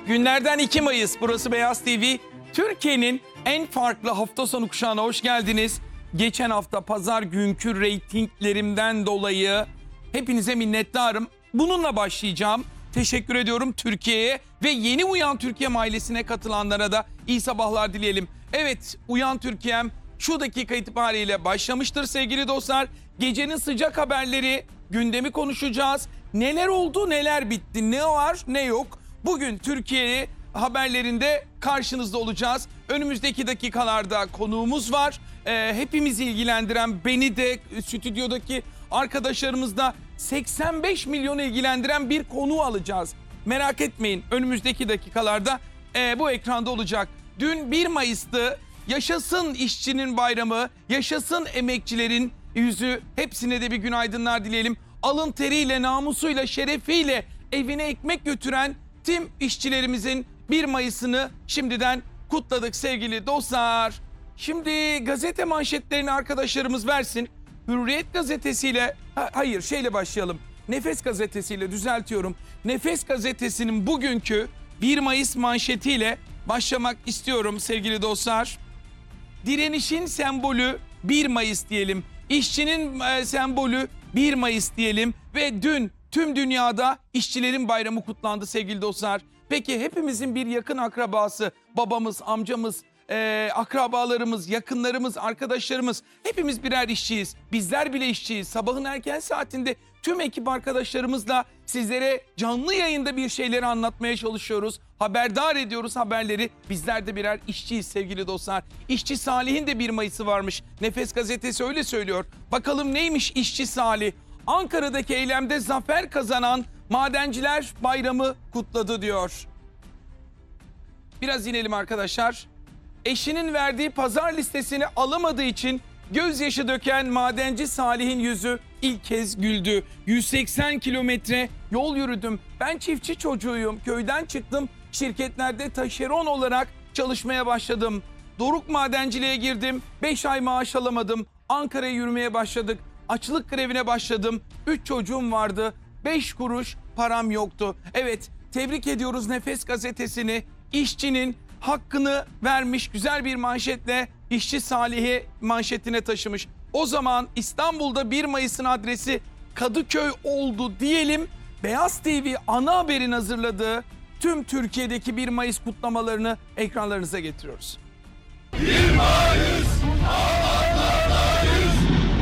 Günlerden 2 Mayıs, burası Beyaz TV. Türkiye'nin en farklı hafta sonu kuşağına hoş geldiniz. Geçen hafta pazar günkü reytinglerimden dolayı hepinize minnettarım. Bununla başlayacağım. Teşekkür ediyorum Türkiye'ye ve yeni Uyan Türkiye'm ailesine katılanlara da iyi sabahlar dileyelim. Evet, Uyan Türkiye'm şu dakika itibariyle başlamıştır sevgili dostlar. Gecenin sıcak haberleri, gündemi konuşacağız. Neler oldu, neler bitti, ne var, ne yok. Bugün Türkiye haberlerinde karşınızda olacağız. Önümüzdeki dakikalarda konuğumuz var. Hepimizi ilgilendiren, beni de stüdyodaki arkadaşlarımız da 85 milyonu ilgilendiren bir konu alacağız. Merak etmeyin, önümüzdeki dakikalarda bu ekranda olacak. Dün 1 Mayıs'tı. Yaşasın işçinin bayramı, yaşasın emekçilerin yüzü. Hepsine de bir günaydınlar dileyelim. Alın teriyle, namusuyla, şerefiyle evine ekmek götüren tüm işçilerimizin 1 Mayıs'ını şimdiden kutladık sevgili dostlar. Şimdi gazete manşetlerini arkadaşlarımız versin. Hürriyet gazetesiyle, şeyle başlayalım. Nefes gazetesiyle düzeltiyorum. Nefes gazetesinin bugünkü 1 Mayıs manşetiyle başlamak istiyorum sevgili dostlar. Direnişin sembolü 1 Mayıs diyelim. İşçinin sembolü 1 Mayıs diyelim. Ve dün tüm dünyada işçilerin bayramı kutlandı sevgili dostlar. Peki hepimizin bir yakın akrabası, babamız, amcamız, akrabalarımız, yakınlarımız, arkadaşlarımız hepimiz birer işçiyiz. Bizler bile işçiyiz. Sabahın erken saatinde tüm ekip arkadaşlarımızla sizlere canlı yayında bir şeyleri anlatmaya çalışıyoruz. Haberdar ediyoruz haberleri. Bizler de birer işçiyiz sevgili dostlar. İşçi Salih'in de 1 Mayıs'ı varmış. Nefes gazetesi öyle söylüyor. Bakalım neymiş işçi Salih? Ankara'daki eylemde zafer kazanan madenciler bayramı kutladı diyor. Biraz inelim arkadaşlar. Eşinin verdiği pazar listesini alamadığı için gözyaşı döken madenci Salih'in yüzü ilk kez güldü. 180 kilometre yol yürüdüm. Ben çiftçi çocuğuyum. Köyden çıktım. Şirketlerde taşeron olarak çalışmaya başladım. Doruk madenciliğe girdim. 5 ay maaş alamadım. Ankara'ya yürümeye başladık. Açlık grevine başladım. 3 çocuğum vardı. 5 kuruş param yoktu. Evet, tebrik ediyoruz Nefes gazetesini. İşçinin hakkını vermiş, güzel bir manşetle işçi Salih'i manşetine taşımış. O zaman İstanbul'da 1 Mayıs'ın adresi Kadıköy oldu diyelim. Beyaz TV ana haberin hazırladığı tüm Türkiye'deki 1 Mayıs kutlamalarını ekranlarınıza getiriyoruz. 1 Mayıs!